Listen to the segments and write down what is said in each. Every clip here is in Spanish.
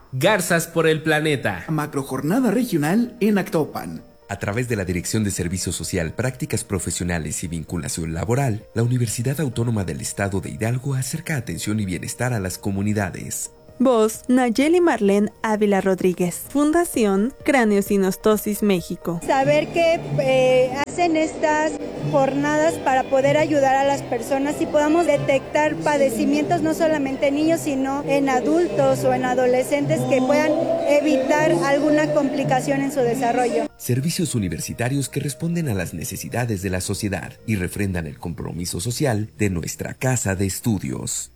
Garzas por el Planeta. Macrojornada regional en Actopan. A través de la Dirección de Servicio Social, Prácticas Profesionales y Vinculación Laboral, la Universidad Autónoma del Estado de Hidalgo acerca atención y bienestar a las comunidades. Voz, Nayeli Marlene Ávila Rodríguez. Fundación Craneosinostosis México. Saber que hacen estas jornadas para poder ayudar a las personas y podamos detectar padecimientos no solamente en niños, sino en adultos o en adolescentes que puedan evitar alguna complicación en su desarrollo. Servicios universitarios que responden a las necesidades de la sociedad y refrendan el compromiso social de nuestra casa de estudios.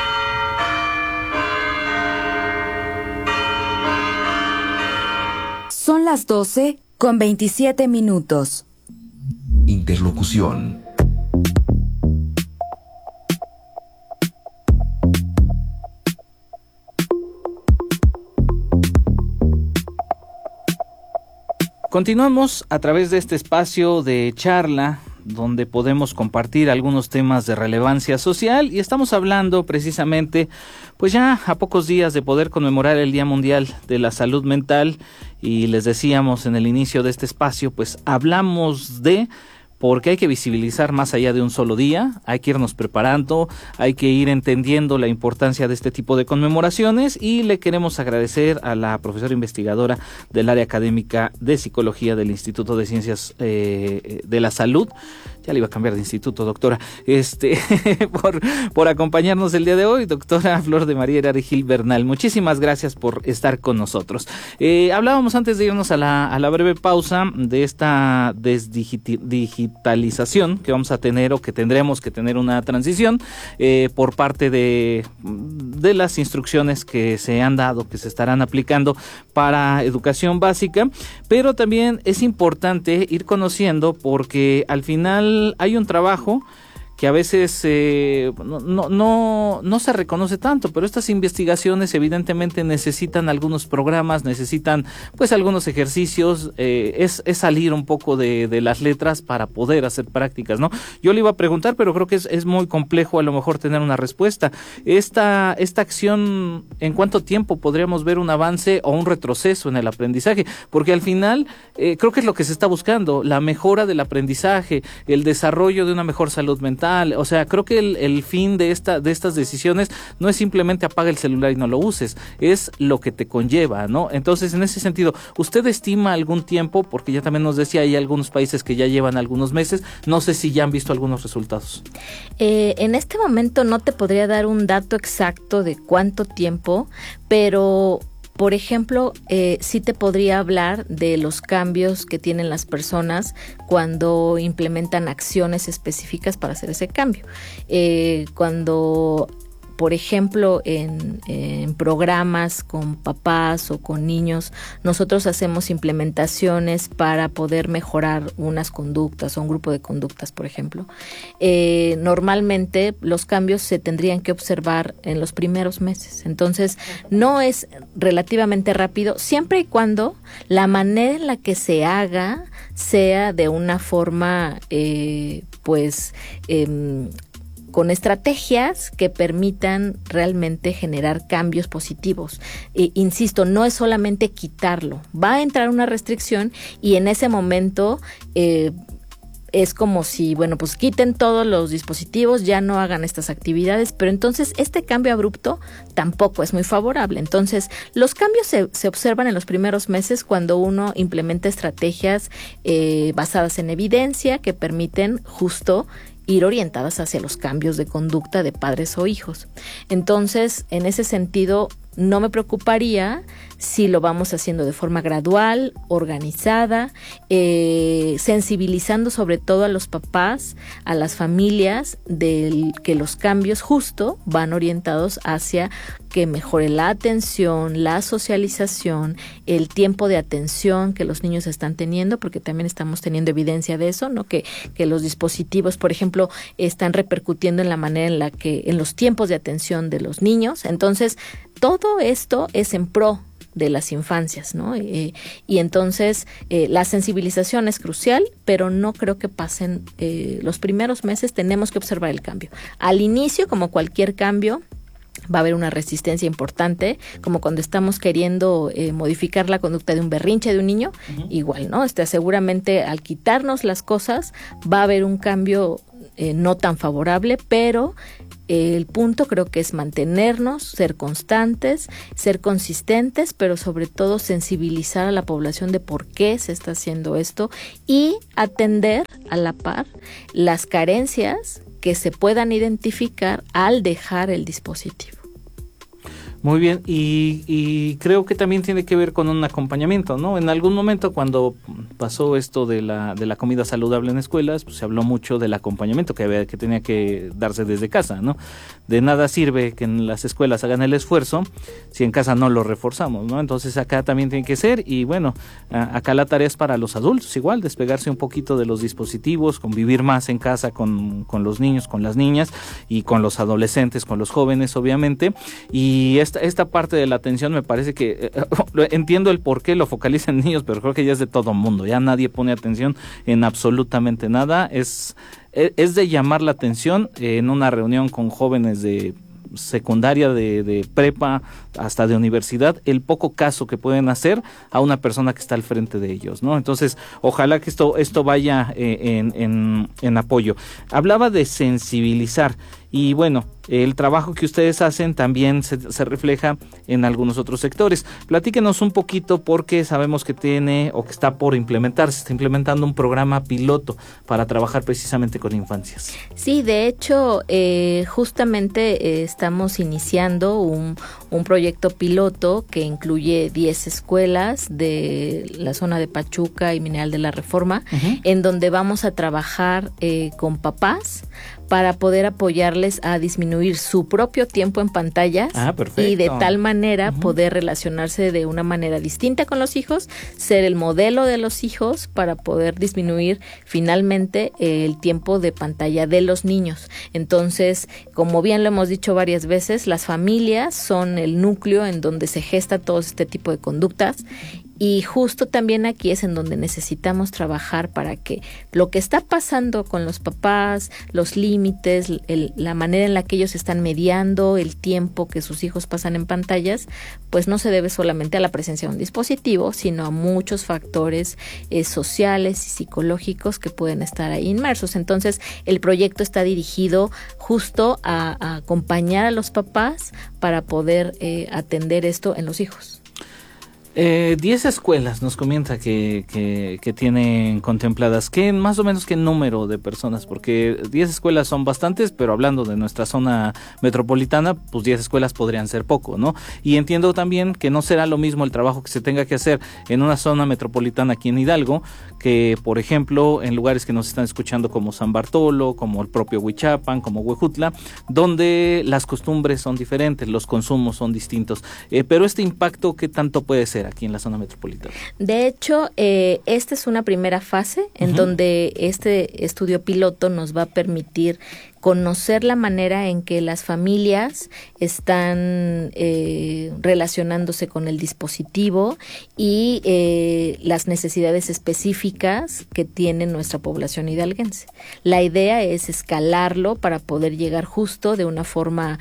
Son las 12:27. Interlocución. Continuamos a través de este espacio de charla donde podemos compartir algunos temas de relevancia social y estamos hablando precisamente, pues ya a pocos días de poder conmemorar el Día Mundial de la Salud Mental, y les decíamos en el inicio de este espacio, pues hablamos de porque hay que visibilizar más allá de un solo día, hay que irnos preparando, hay que ir entendiendo la importancia de este tipo de conmemoraciones, y le queremos agradecer a la profesora investigadora del área académica de Psicología del Instituto de Ciencias de la Salud, ya le iba a cambiar de instituto, doctora, por acompañarnos el día de hoy, doctora Flor de María Herrera Gil Bernal. Muchísimas gracias por estar con nosotros. Hablábamos antes de irnos a la breve pausa de esta digitalización que vamos a tener, o que tendremos que tener una transición por parte de las instrucciones que se han dado, que se estarán aplicando para educación básica, pero también es importante ir conociendo, porque al final hay un trabajo que a veces no se reconoce tanto, pero estas investigaciones evidentemente necesitan algunos programas, necesitan pues algunos ejercicios, es salir un poco de las letras para poder hacer prácticas, ¿no? Yo le iba a preguntar, pero creo que es muy complejo a lo mejor tener una respuesta. Esta acción, ¿en cuánto tiempo podríamos ver un avance o un retroceso en el aprendizaje? Porque al final creo que es lo que se está buscando, la mejora del aprendizaje, el desarrollo de una mejor salud mental. O sea, creo que el fin de estas decisiones no es simplemente apaga el celular y no lo uses, es lo que te conlleva, ¿no? Entonces, en ese sentido, ¿usted estima algún tiempo? Porque ya también nos decía, hay algunos países que ya llevan algunos meses, no sé si ya han visto algunos resultados. En este momento no te podría dar un dato exacto de cuánto tiempo, pero por ejemplo, sí te podría hablar de los cambios que tienen las personas cuando implementan acciones específicas para hacer ese cambio. Cuando, por ejemplo, en programas con papás o con niños, nosotros hacemos implementaciones para poder mejorar unas conductas o un grupo de conductas, por ejemplo. Normalmente los cambios se tendrían que observar en los primeros meses. Entonces, no es relativamente rápido, siempre y cuando la manera en la que se haga sea de una forma, con estrategias que permitan realmente generar cambios positivos. Insisto, no es solamente quitarlo, va a entrar una restricción y en ese momento es como si, pues quiten todos los dispositivos, ya no hagan estas actividades, pero entonces este cambio abrupto tampoco es muy favorable. Entonces, los cambios se observan en los primeros meses cuando uno implementa estrategias basadas en evidencia que permiten justo ir orientadas hacia los cambios de conducta de padres o hijos. Entonces, en ese sentido, no me preocuparía si lo vamos haciendo de forma gradual, organizada, sensibilizando sobre todo a los papás, a las familias, de que los cambios justo van orientados hacia que mejore la atención, la socialización, el tiempo de atención que los niños están teniendo, porque también estamos teniendo evidencia de eso, ¿no? Que los dispositivos, por ejemplo, están repercutiendo en la manera en la que, en los tiempos de atención de los niños. Entonces, todo esto es en pro de las infancias, ¿no? Y entonces la sensibilización es crucial, pero no creo que pasen los primeros meses, tenemos que observar el cambio. Al inicio, como cualquier cambio, va a haber una resistencia importante, como cuando estamos queriendo modificar la conducta de un berrinche de un niño, igual, ¿no? Seguramente al quitarnos las cosas va a haber un cambio no tan favorable, pero el punto creo que es mantenernos, ser constantes, ser consistentes, pero sobre todo sensibilizar a la población de por qué se está haciendo esto y atender a la par las carencias que se puedan identificar al dejar el dispositivo. Muy bien, y creo que también tiene que ver con un acompañamiento, ¿no? En algún momento cuando pasó esto de la comida saludable en escuelas, pues se habló mucho del acompañamiento que tenía que darse desde casa, ¿no? De nada sirve que en las escuelas hagan el esfuerzo si en casa no lo reforzamos, ¿no? Entonces acá también tiene que ser, y bueno, acá la tarea es para los adultos igual, despegarse un poquito de los dispositivos, convivir más en casa con los niños, con las niñas y con los adolescentes, con los jóvenes obviamente, y esta parte de la atención me parece que entiendo el por qué lo focalizan en niños, pero creo que ya es de todo mundo, ya nadie pone atención en absolutamente nada, es de llamar la atención en una reunión con jóvenes de secundaria, de prepa hasta de universidad, el poco caso que pueden hacer a una persona que está al frente de ellos, ¿no? Entonces, ojalá que esto vaya en apoyo. Hablaba de sensibilizar, y bueno, el trabajo que ustedes hacen también se refleja en algunos otros sectores. Platíquenos un poquito, porque sabemos que tiene o que está por implementarse, está implementando un programa piloto para trabajar precisamente con infancias. Sí, de hecho, justamente estamos iniciando un proyecto piloto que incluye 10 escuelas de la zona de Pachuca y Mineral de la Reforma, en donde vamos a trabajar con papás para poder apoyarles a disminuir su propio tiempo en pantallas y de tal manera poder relacionarse de una manera distinta con los hijos, ser el modelo de los hijos para poder disminuir finalmente el tiempo de pantalla de los niños. Entonces, como bien lo hemos dicho varias veces, las familias son el núcleo en donde se gesta todo este tipo de conductas. Y justo también aquí es en donde necesitamos trabajar para que lo que está pasando con los papás, los límites, la manera en la que ellos están mediando el tiempo que sus hijos pasan en pantallas, pues no se debe solamente a la presencia de un dispositivo, sino a muchos factores sociales y psicológicos que pueden estar ahí inmersos. Entonces, el proyecto está dirigido justo a acompañar a los papás para poder atender esto en los hijos. 10 escuelas nos comenta que tienen contempladas. ¿Qué más o menos qué número de personas? Porque 10 escuelas son bastantes, pero hablando de nuestra zona metropolitana, pues 10 escuelas podrían ser poco, ¿no? Y entiendo también que no será lo mismo el trabajo que se tenga que hacer en una zona metropolitana aquí en Hidalgo, que por ejemplo en lugares que nos están escuchando como San Bartolo, como el propio Huichapan, como Huejutla, donde las costumbres son diferentes, los consumos son distintos. Pero este impacto, ¿qué tanto puede ser aquí en la zona metropolitana? De hecho, esta es una primera fase en donde este estudio piloto nos va a permitir conocer la manera en que las familias están relacionándose con el dispositivo y las necesidades específicas que tiene nuestra población hidalguense. La idea es escalarlo para poder llegar justo de una forma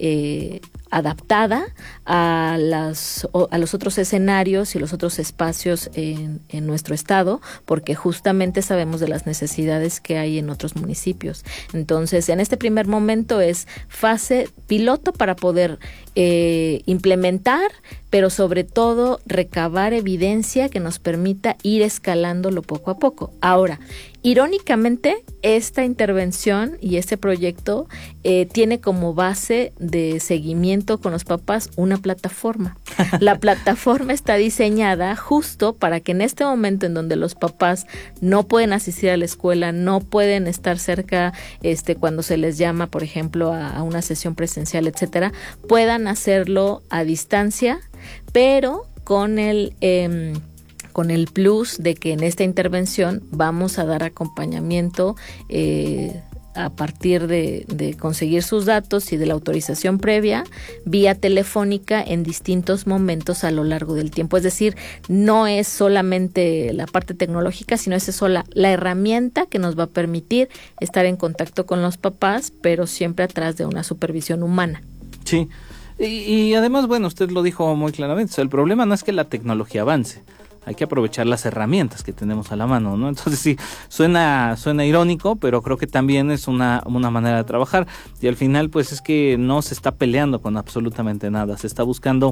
adaptada a los otros escenarios y los otros espacios en nuestro estado, porque justamente sabemos de las necesidades que hay en otros municipios. Entonces, en este primer momento es fase piloto para poder implementar, pero sobre todo recabar evidencia que nos permita ir escalándolo poco a poco. Ahora, irónicamente, esta intervención y este proyecto tiene como base de seguimiento con los papás una plataforma. La plataforma está diseñada justo para que en este momento en donde los papás no pueden asistir a la escuela, no pueden estar cerca cuando se les llama, por ejemplo, a una sesión presencial, etcétera, puedan hacerlo a distancia, pero con el plus de que en esta intervención vamos a dar acompañamiento a partir de conseguir sus datos y de la autorización previa vía telefónica en distintos momentos a lo largo del tiempo. Es decir, no es solamente la parte tecnológica, sino es la herramienta que nos va a permitir estar en contacto con los papás, pero siempre atrás de una supervisión humana. Sí. Y además, bueno, usted lo dijo muy claramente, o sea, el problema no es que la tecnología avance, hay que aprovechar las herramientas que tenemos a la mano, ¿no? Entonces sí, suena irónico, pero creo que también es una manera de trabajar, y al final pues es que no se está peleando con absolutamente nada, se está buscando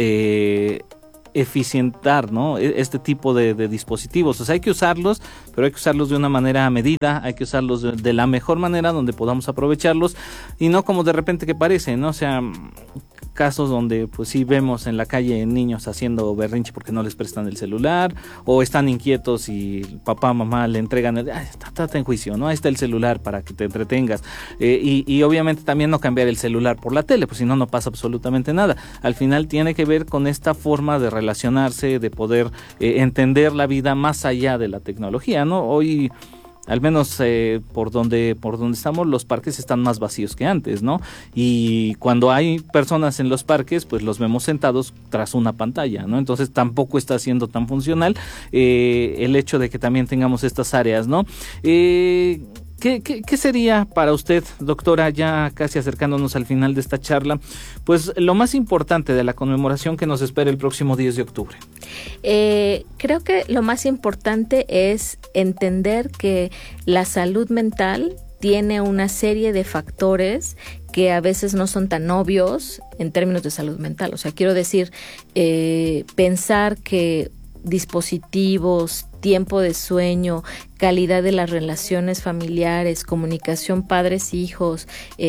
eficientar, ¿no?, este tipo de dispositivos. O sea, hay que usarlos, pero hay que usarlos de una manera medida, hay que usarlos de la mejor manera donde podamos aprovecharlos, y no como de repente que parece, ¿no? O sea, casos donde pues sí vemos en la calle niños haciendo berrinche porque no les prestan el celular, o están inquietos y papá, mamá le entregan está en juicio, ¿no? Ahí está el celular para que te entretengas, y obviamente también no cambiar el celular por la tele, pues si no, no pasa absolutamente nada. Al final tiene que ver con esta forma de relacionarse, de poder entender la vida más allá de la tecnología, ¿no? Hoy, al menos por donde estamos, los parques están más vacíos que antes, ¿no? Y cuando hay personas en los parques, pues los vemos sentados tras una pantalla, ¿no? Entonces tampoco está siendo tan funcional el hecho de que también tengamos estas áreas, ¿no? ¿Qué sería para usted, doctora, ya casi acercándonos al final de esta charla, pues lo más importante de la conmemoración que nos espera el próximo 10 de octubre? Creo que lo más importante es entender que la salud mental tiene una serie de factores que a veces no son tan obvios en términos de salud mental. O sea, quiero decir, pensar que dispositivos, tiempo de sueño, calidad de las relaciones familiares, comunicación padres-hijos,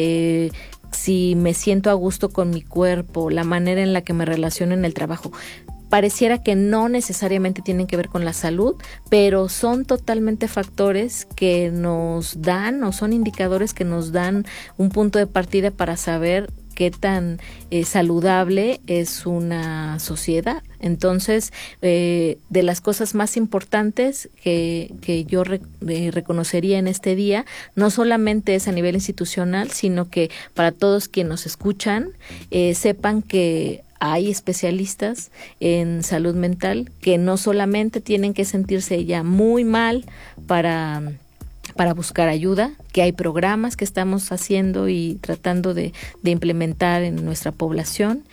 si me siento a gusto con mi cuerpo, la manera en la que me relaciono en el trabajo, pareciera que no necesariamente tienen que ver con la salud, pero son totalmente factores que nos dan, o son indicadores que nos dan un punto de partida para saber qué tan saludable es una sociedad. Entonces, de las cosas más importantes que yo reconocería en este día, no solamente es a nivel institucional, sino que para todos quienes nos escuchan, sepan que hay especialistas en salud mental que no solamente tienen que sentirse ya muy mal para buscar ayuda, que hay programas que estamos haciendo y tratando de implementar en nuestra población,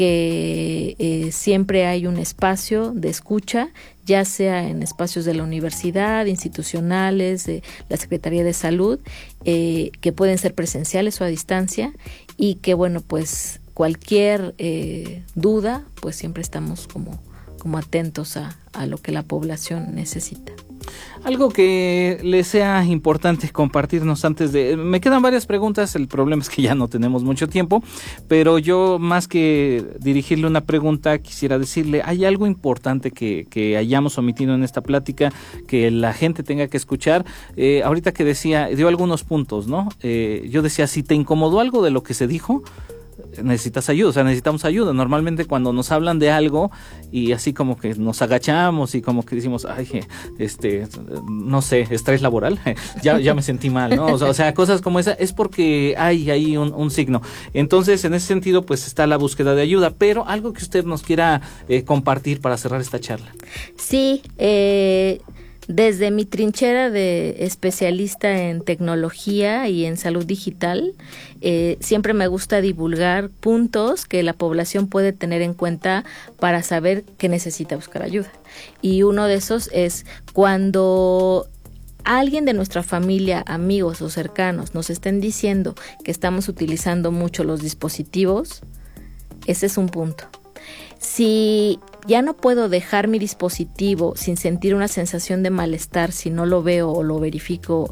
que siempre hay un espacio de escucha, ya sea en espacios de la universidad, institucionales, de la Secretaría de Salud, que pueden ser presenciales o a distancia, y que bueno, pues cualquier duda, pues siempre estamos como atentos a lo que la población necesita. Algo que les sea importante compartirnos antes de... Me quedan varias preguntas, el problema es que ya no tenemos mucho tiempo, pero yo, más que dirigirle una pregunta, quisiera decirle, ¿hay algo importante que hayamos omitido en esta plática que la gente tenga que escuchar? Ahorita que decía, dio algunos puntos, ¿no? Yo decía, si te incomodó algo de lo que se dijo, necesitas ayuda, o sea, necesitamos ayuda. Normalmente cuando nos hablan de algo y así como que nos agachamos y como que decimos, ay, no sé, estrés laboral, ya me sentí mal, ¿no? O sea, cosas como esa, es porque hay ahí un signo. Entonces, en ese sentido, pues está la búsqueda de ayuda, pero algo que usted nos quiera compartir para cerrar esta charla. Sí, desde mi trinchera de especialista en tecnología y en salud digital, siempre me gusta divulgar puntos que la población puede tener en cuenta para saber que necesita buscar ayuda. Y uno de esos es cuando alguien de nuestra familia, amigos o cercanos nos estén diciendo que estamos utilizando mucho los dispositivos, ese es un punto. Si ya no puedo dejar mi dispositivo sin sentir una sensación de malestar si no lo veo o lo verifico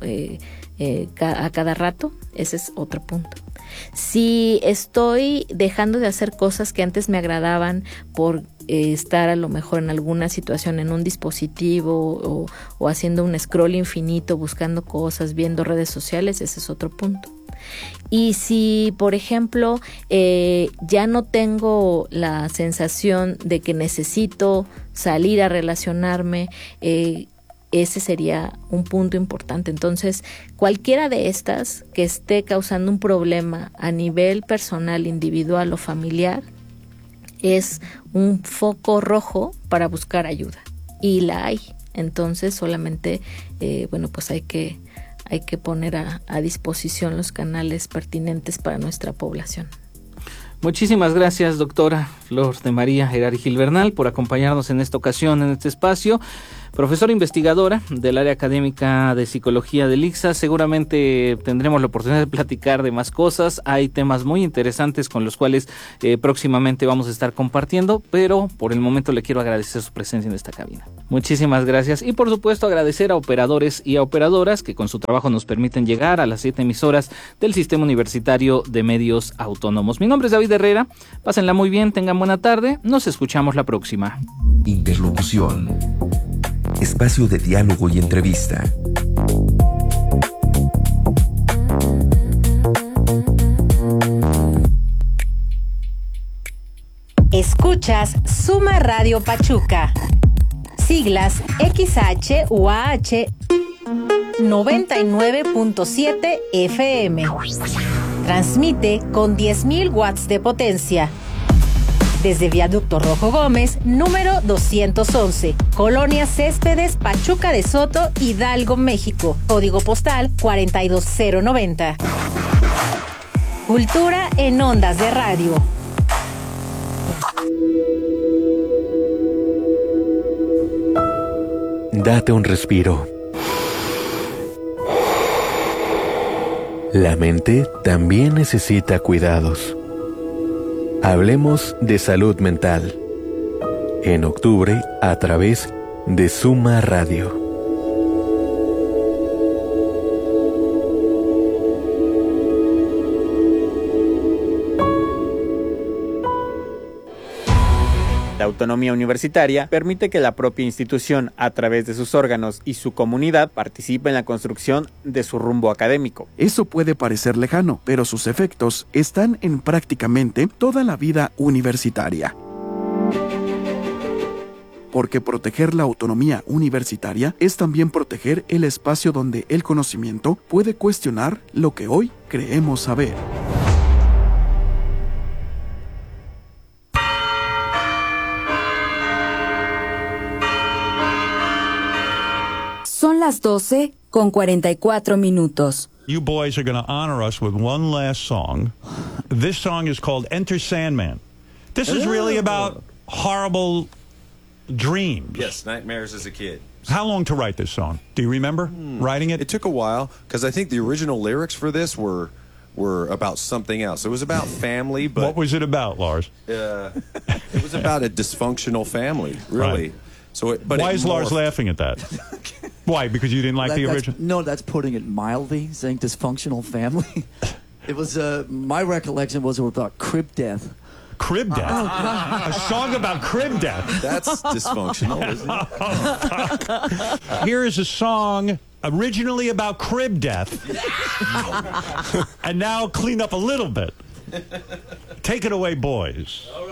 a cada rato, ese es otro punto. Si estoy dejando de hacer cosas que antes me agradaban por estar a lo mejor en alguna situación en un dispositivo o haciendo un scroll infinito, buscando cosas, viendo redes sociales, ese es otro punto. Y si, por ejemplo, ya no tengo la sensación de que necesito salir a relacionarme, ese sería un punto importante. Entonces, cualquiera de estas que esté causando un problema a nivel personal, individual o familiar, es un foco rojo para buscar ayuda. Y la hay. Entonces, solamente, pues hay que poner a disposición los canales pertinentes para nuestra población. Muchísimas gracias, doctora Flor de María Herari Gil Bernal, por acompañarnos en esta ocasión, en este espacio. Profesora investigadora del área académica de psicología del ICSA, seguramente tendremos la oportunidad de platicar de más cosas. Hay temas muy interesantes con los cuales próximamente vamos a estar compartiendo, pero por el momento le quiero agradecer su presencia en esta cabina. Muchísimas gracias y por supuesto agradecer a operadores y a operadoras que con su trabajo nos permiten llegar a las 7 emisoras del Sistema Universitario de Medios Autónomos. Mi nombre es David Herrera, pásenla muy bien, tengan buena tarde, nos escuchamos la próxima. Interlocución. Espacio de diálogo y entrevista. Escuchas Suma Radio Pachuca. Siglas XHUAH 99.7 FM. Transmite con 10.000 watts de potencia. Desde Viaducto Rojo Gómez, número 211, Colonia Céspedes, Pachuca de Soto, Hidalgo, México. Código postal 42090. Cultura en ondas de radio. Date un respiro. La mente también necesita cuidados. Hablemos de salud mental. En octubre, a través de Suma Radio. La autonomía universitaria permite que la propia institución, a través de sus órganos y su comunidad, participe en la construcción de su rumbo académico. Eso puede parecer lejano, pero sus efectos están en prácticamente toda la vida universitaria. Porque proteger la autonomía universitaria es también proteger el espacio donde el conocimiento puede cuestionar lo que hoy creemos saber. Son las 12:44. You boys are going to honor us with one last song. This song is called Enter Sandman. This is really about horrible dreams. Yes, nightmares as a kid. How long to write this song? Do you remember writing it? It took a while because I think the original lyrics for this were about something else. It was about family, but what was it about, Lars? It was about a dysfunctional family, really. Right. So, why is Lars laughing at that? Why? Because you didn't like the original? No, that's putting it mildly, saying dysfunctional family. It was, my recollection was about crib death. Crib death? Oh, God. A song about crib death. That's dysfunctional, isn't it? Here is a song originally about crib death. And now clean up a little bit. Take it away, boys.